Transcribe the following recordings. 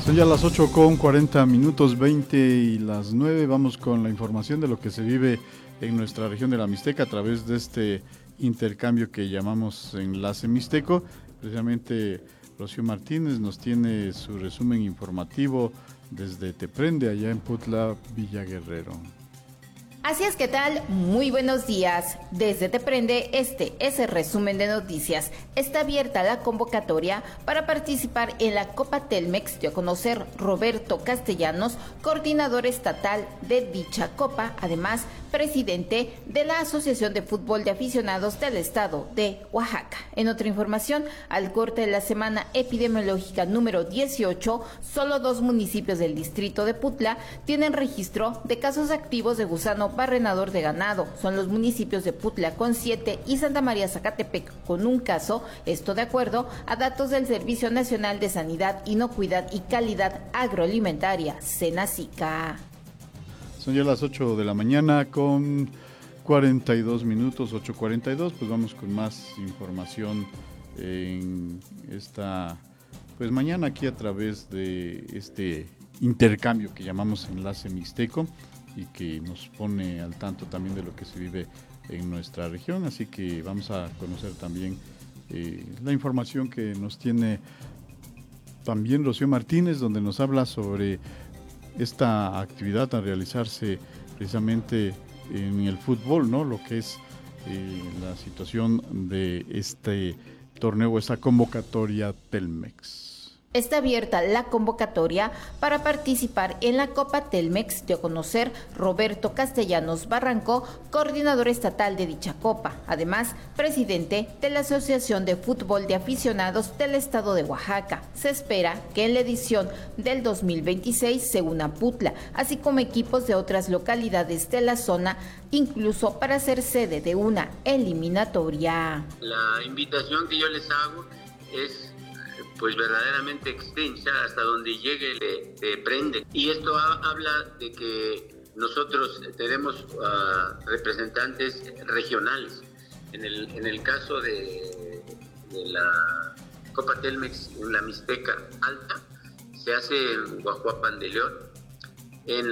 Son ya las 8:40, 20 y las 9. Vamos con la información de lo que se vive en nuestra región de la Mixteca a través de este intercambio que llamamos Enlace Mixteco. Precisamente Rocío Martínez nos tiene su resumen informativo desde Teprende, allá en Putla, Villa Guerrero. Así es, ¿qué tal? Muy buenos días. Desde Teprende, este es el resumen de noticias. Está abierta la convocatoria para participar en la Copa Telmex, dio a conocer Roberto Castellanos, coordinador estatal de dicha Copa, además presidente de la Asociación de Fútbol de Aficionados del Estado de Oaxaca. En otra información, al corte de la semana epidemiológica número 18, solo 2 municipios del distrito de Putla tienen registro de casos activos de gusano barrenador de ganado. Son los municipios de Putla con 7 y Santa María Zacatepec con 1 caso, esto de acuerdo a datos del Servicio Nacional de Sanidad, Inocuidad y Calidad Agroalimentaria, SENASICA. Son ya las 8 de la mañana con 42 minutos, 8:42, pues vamos con más información en esta mañana aquí a través de este intercambio que llamamos Enlace Mixteco y que nos pone al tanto también de lo que se vive en nuestra región, así que vamos a conocer también la información que nos tiene también Rocío Martínez, donde nos habla sobre esta actividad a realizarse precisamente en el fútbol, ¿no? Lo que es la situación de este torneo, esta convocatoria Telmex. Está abierta la convocatoria para participar en la Copa Telmex, dio a conocer Roberto Castellanos Barranco, coordinador estatal de dicha Copa, además presidente de la Asociación de Fútbol de Aficionados del Estado de Oaxaca. Se espera que en la edición del 2026 se una Putla, así como equipos de otras localidades de la zona, incluso para ser sede de una eliminatoria. La invitación que yo les hago es pues verdaderamente extensa, hasta donde llegue le prende. Y esto habla de que nosotros tenemos representantes regionales. En el caso de la Copa Telmex en la Mixteca Alta, se hace en Guajuapan de León. En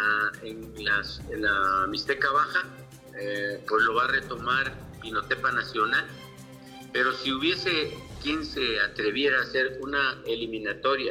la Mixteca Baja, pues lo va a retomar Pinotepa Nacional. Pero si hubiese quien se atreviera a hacer una eliminatoria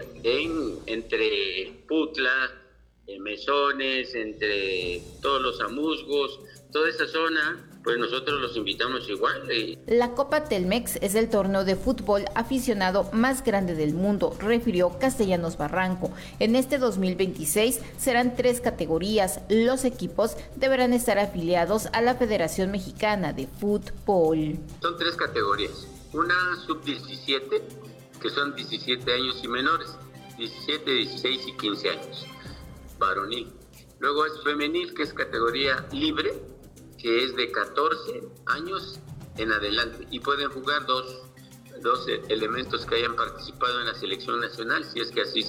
entre Putla, Mesones, entre todos los amusgos, toda esa zona, pues nosotros los invitamos igual. La Copa Telmex es el torneo de fútbol aficionado más grande del mundo, refirió Castellanos Barranco. En este 2026 serán 3 categorías. Los equipos deberán estar afiliados a la Federación Mexicana de Fútbol. Son 3 categorías. Una sub-17, que son 17 años y menores, 17, 16 y 15 años, varonil. Luego es femenil, que es categoría libre, que es de 14 años en adelante, y pueden jugar dos elementos que hayan participado en la selección nacional, si es que así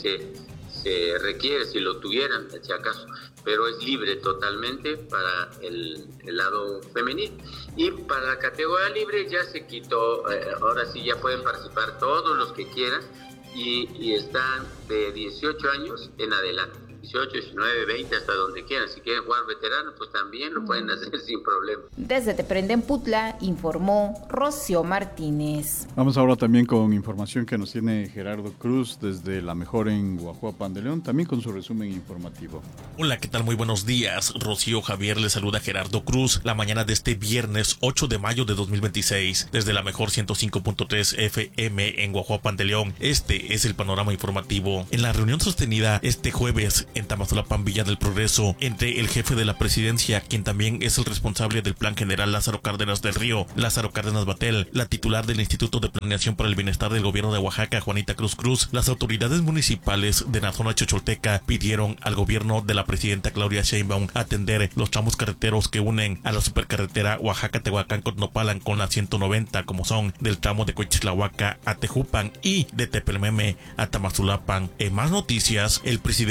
se requiere, si lo tuvieran, si acaso, pero es libre totalmente para el lado femenil. Y para la categoría libre ya se quitó, ahora sí ya pueden participar todos los que quieran, y están de 18 años en adelante. 18, 19, 20, hasta donde quieran. Si quieren jugar veteranos, pues también lo pueden hacer sin problema. Desde Teprende en Putla, informó Rocío Martínez. Vamos ahora también con información que nos tiene Gerardo Cruz desde La Mejor en Guajuapan de León, también con su resumen informativo. Hola, ¿qué tal? Muy buenos días. Rocío Javier le saluda a Gerardo Cruz la mañana de este viernes 8 de mayo de 2026 desde La Mejor 105.3 FM en Guajuapan de León. Este es el panorama informativo. En la reunión sostenida este jueves en Tamazulapan, Villa del Progreso, entre el jefe de la presidencia, quien también es el responsable del Plan General Lázaro Cárdenas del Río, Lázaro Cárdenas Batel, la titular del Instituto de Planeación para el Bienestar del Gobierno de Oaxaca, Juanita Cruz, las autoridades municipales de la zona chocholteca pidieron al gobierno de la presidenta Claudia Sheinbaum atender los tramos carreteros que unen a la supercarretera Oaxaca-Tehuacán-Cotopalan con la 190, como son del tramo de Coichislahuaca a Tejupan y de Tepelmeme a Tamazulapan. En más noticias, el presidente municipal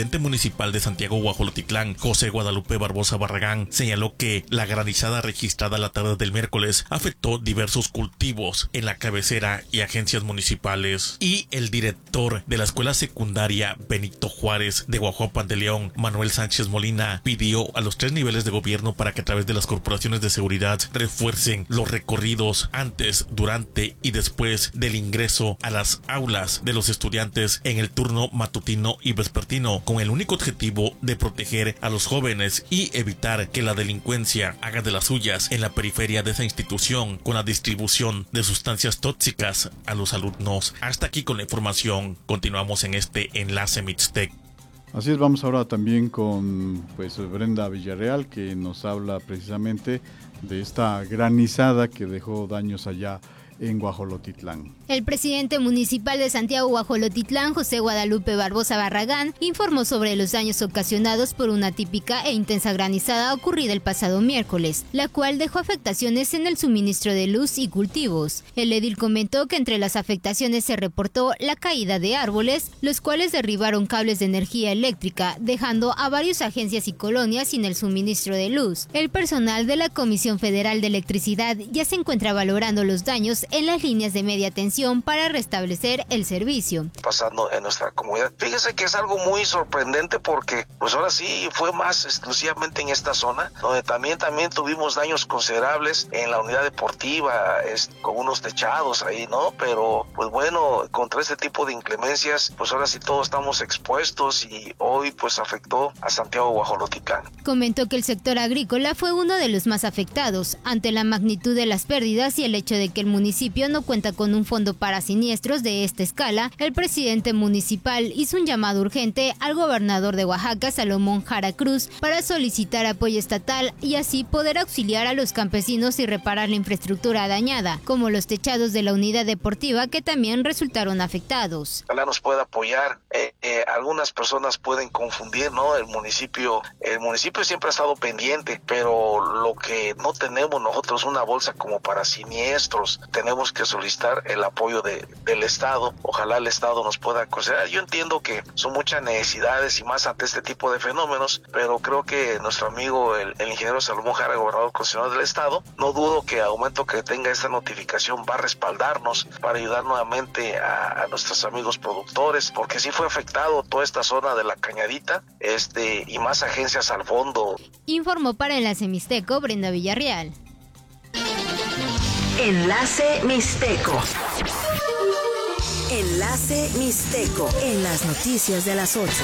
municipal de Santiago Guajolotitlán, José Guadalupe Barbosa Barragán, señaló que la granizada registrada la tarde del miércoles afectó diversos cultivos en la cabecera y agencias municipales. Y el director de la escuela secundaria Benito Juárez de Guajuapan de León, Manuel Sánchez Molina, pidió a los 3 niveles de gobierno para que a través de las corporaciones de seguridad refuercen los recorridos antes, durante y después del ingreso a las aulas de los estudiantes en el turno matutino y vespertino, con el único objetivo de proteger a los jóvenes y evitar que la delincuencia haga de las suyas en la periferia de esa institución con la distribución de sustancias tóxicas a los alumnos. Hasta aquí con la información. Continuamos en este enlace Mixtec. Así es, vamos ahora también con Brenda Villarreal, que nos habla precisamente de esta granizada que dejó daños allá en Guajolotitlán. El presidente municipal de Santiago Guajolotitlán, José Guadalupe Barbosa Barragán, informó sobre los daños ocasionados por una típica e intensa granizada ocurrida el pasado miércoles, la cual dejó afectaciones en el suministro de luz y cultivos. El edil comentó que entre las afectaciones se reportó la caída de árboles, los cuales derribaron cables de energía eléctrica, dejando a varias agencias y colonias sin el suministro de luz. El personal de la Comisión Federal de Electricidad ya se encuentra valorando los daños en las líneas de media tensión para restablecer el servicio. Pasando en nuestra comunidad. Fíjese que es algo muy sorprendente porque pues ahora sí fue más exclusivamente en esta zona, donde también tuvimos daños considerables en la unidad deportiva, con unos techados ahí, ¿no? Pero pues bueno, contra este tipo de inclemencias, pues ahora sí todos estamos expuestos y hoy pues afectó a Santiago Guajolotitlán. Comentó que el sector agrícola fue uno de los más afectados ante la magnitud de las pérdidas y el hecho de que el municipio no cuenta con un fondo para siniestros de esta escala. El presidente municipal hizo un llamado urgente al gobernador de Oaxaca, Salomón Jara Cruz, para solicitar apoyo estatal y así poder auxiliar a los campesinos y reparar la infraestructura dañada, como los techados de la unidad deportiva que también resultaron afectados. Ojalá nos pueda apoyar. Algunas personas pueden confundir, ¿no? El municipio siempre ha estado pendiente, pero lo que no tenemos nosotros una bolsa como para siniestros. Tenemos que solicitar el apoyo del Estado. Ojalá el Estado nos pueda considerar. Yo entiendo que son muchas necesidades y más ante este tipo de fenómenos, pero creo que nuestro amigo el ingeniero Salomón Jara, gobernador constitucional del Estado, no dudo que al momento que tenga esta notificación va a respaldarnos para ayudar nuevamente a nuestros amigos productores, porque sí fue afectado toda esta zona de la Cañadita y más agencias al fondo. Informó para Enlace Mixteco Brenda Villarreal. Enlace Mixteco. Enlace Mixteco en las noticias de las 8.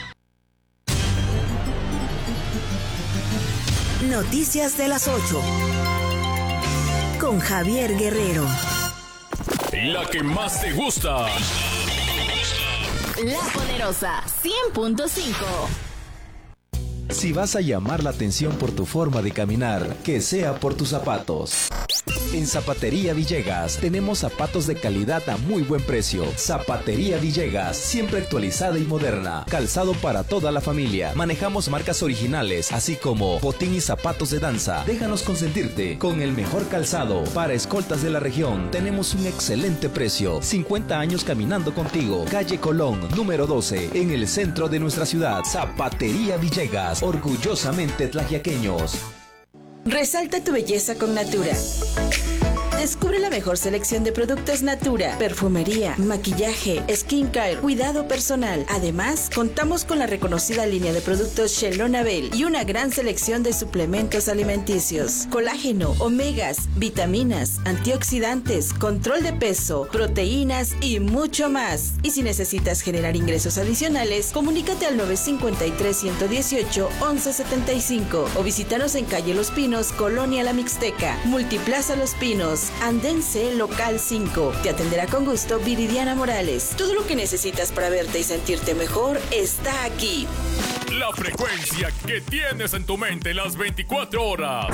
Noticias de las 8. Con Javier Guerrero. La que más te gusta. La Poderosa 100.5. Si vas a llamar la atención por tu forma de caminar, que sea por tus zapatos. En Zapatería Villegas tenemos zapatos de calidad a muy buen precio. Zapatería Villegas, siempre actualizada y moderna. Calzado para toda la familia. Manejamos marcas originales, así como botín y zapatos de danza. Déjanos consentirte con el mejor calzado. Para escoltas de la región, tenemos un excelente precio. 50 años caminando contigo. Calle Colón, número 12, en el centro de nuestra ciudad. Zapatería Villegas, orgullosamente tlaxiaqueños. Resalta tu belleza con Natura. Descubre la mejor selección de productos Natura, perfumería, maquillaje, skincare, cuidado personal. Además, contamos con la reconocida línea de productos Shelona Bell y una gran selección de suplementos alimenticios, colágeno, omegas, vitaminas, antioxidantes, control de peso, proteínas y mucho más. Y si necesitas generar ingresos adicionales, comunícate al 953-118-1175 o visítanos en calle Los Pinos, Colonia La Mixteca, Multiplaza Los Pinos, Andén C, local 5. Te atenderá con gusto Viridiana Morales. Todo lo que necesitas para verte y sentirte mejor está aquí. La frecuencia que tienes en tu mente las 24 horas.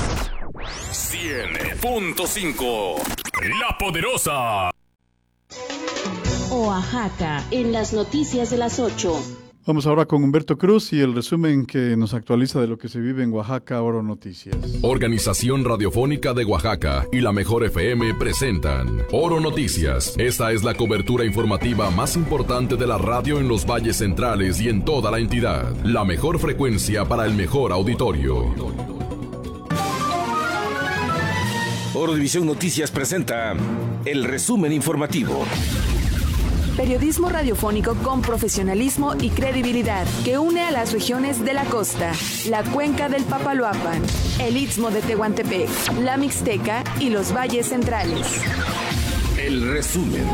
100.5. La Poderosa. Oaxaca, en las noticias de las 8. Vamos ahora con Humberto Cruz y el resumen que nos actualiza de lo que se vive en Oaxaca, Oro Noticias. Organización Radiofónica de Oaxaca y la Mejor FM presentan Oro Noticias. Esta es la cobertura informativa más importante de la radio en los valles centrales y en toda la entidad. La mejor frecuencia para el mejor auditorio. Oro División Noticias presenta el resumen informativo. Periodismo radiofónico con profesionalismo y credibilidad que une a las regiones de la costa, la cuenca del Papaloapan, el Istmo de Tehuantepec, la Mixteca y los valles centrales. El resumen.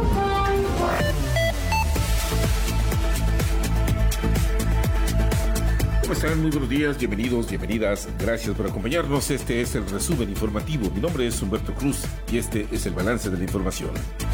¿Cómo están? Muy buenos días, bienvenidos, bienvenidas. Gracias por acompañarnos. Este es el resumen informativo. Mi nombre es Humberto Cruz y este es el balance de la información.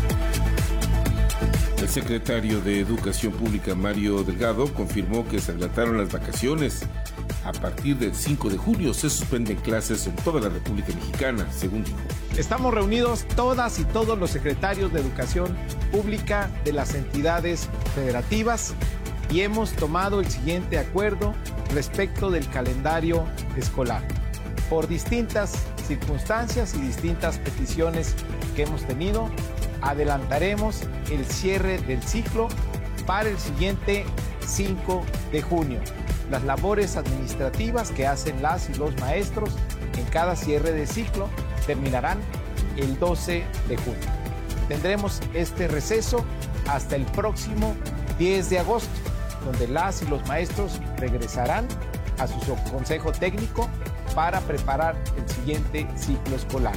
El secretario de Educación Pública, Mario Delgado, confirmó que se adelantaron las vacaciones. A partir del 5 de junio se suspenden clases en toda la República Mexicana, según dijo. Estamos reunidos todas y todos los secretarios de Educación Pública de las entidades federativas y hemos tomado el siguiente acuerdo respecto del calendario escolar. Por distintas circunstancias y distintas peticiones que hemos tenido, adelantaremos el cierre del ciclo para el siguiente 5 de junio. Las labores administrativas que hacen las y los maestros en cada cierre de ciclo terminarán el 12 de junio. Tendremos este receso hasta el próximo 10 de agosto, donde las y los maestros regresarán a su consejo técnico para preparar el siguiente ciclo escolar.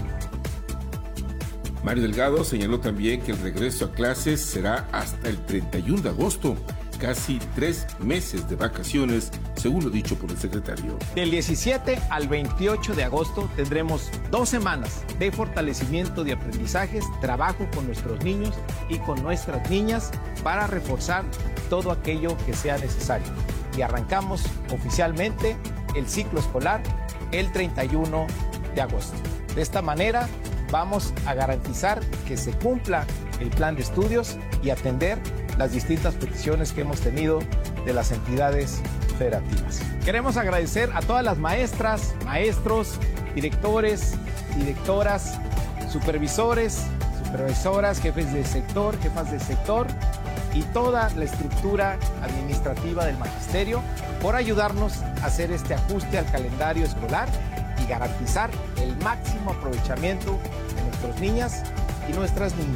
Mario Delgado señaló también que el regreso a clases será hasta el 31 de agosto, casi 3 meses de vacaciones, según lo dicho por el secretario. Del 17 al 28 de agosto tendremos 2 semanas de fortalecimiento de aprendizajes, trabajo con nuestros niños y con nuestras niñas para reforzar todo aquello que sea necesario. Y arrancamos oficialmente el ciclo escolar el 31 de agosto. De esta manera vamos a garantizar que se cumpla el plan de estudios y atender las distintas peticiones que hemos tenido de las entidades federativas. Queremos agradecer a todas las maestras, maestros, directores, directoras, supervisores, supervisoras, jefes de sector, jefas de sector y toda la estructura administrativa del magisterio por ayudarnos a hacer este ajuste al calendario escolar y garantizar el máximo aprovechamiento de nuestras niñas y nuestras niños.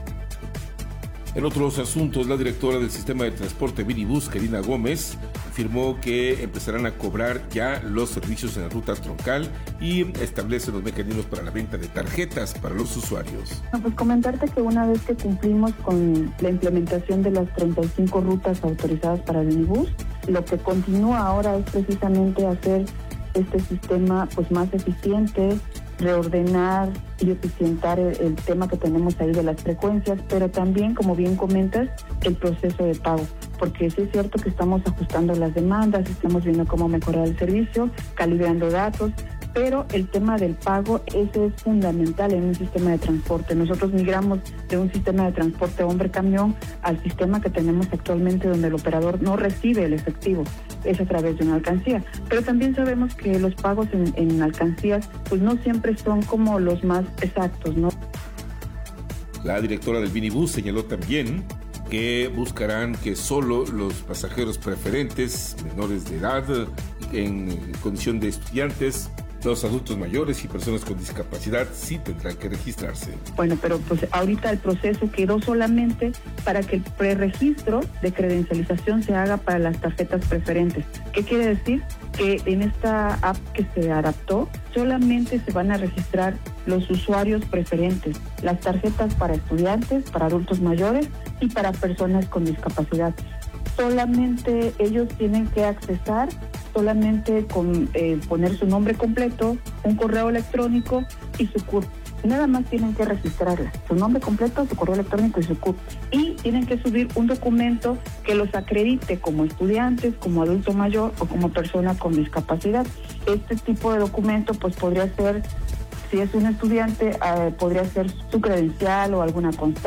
En otros asuntos, la directora del sistema de transporte Minibús, Karina Gómez, afirmó que empezarán a cobrar ya los servicios en la ruta troncal y establecen los mecanismos para la venta de tarjetas para los usuarios. Pues comentarte que una vez que cumplimos con la implementación de las 35 rutas autorizadas para el Minibús, lo que continúa ahora es precisamente hacer este sistema pues más eficiente, reordenar y eficientar el tema que tenemos ahí de las frecuencias, pero también, como bien comentas, el proceso de pago, porque sí es cierto que estamos ajustando las demandas, estamos viendo cómo mejorar el servicio, calibrando datos, pero el tema del pago, ese es fundamental en un sistema de transporte. Nosotros migramos de un sistema de transporte hombre-camión al sistema que tenemos actualmente, donde el operador no recibe el efectivo, es a través de una alcancía. Pero también sabemos que los pagos en alcancías pues no siempre son como los más exactos, ¿no? La directora del Minibús señaló también que buscarán que solo los pasajeros preferentes, menores de edad, en condición de estudiantes, los adultos mayores y personas con discapacidad sí tendrán que registrarse. Bueno, pero pues ahorita el proceso quedó solamente para que el preregistro de credencialización se haga para las tarjetas preferentes. ¿Qué quiere decir? Que en esta app que se adaptó, solamente se van a registrar los usuarios preferentes, las tarjetas para estudiantes, para adultos mayores y para personas con discapacidad. Solamente ellos tienen que accesar, solamente con poner su nombre completo, un correo electrónico y su CURP. Nada más tienen que registrarla, su nombre completo, su correo electrónico y su CURP. Y tienen que subir un documento que los acredite como estudiantes, como adulto mayor o como persona con discapacidad. Este tipo de documento pues podría ser, si es un estudiante, podría ser su credencial o alguna constancia.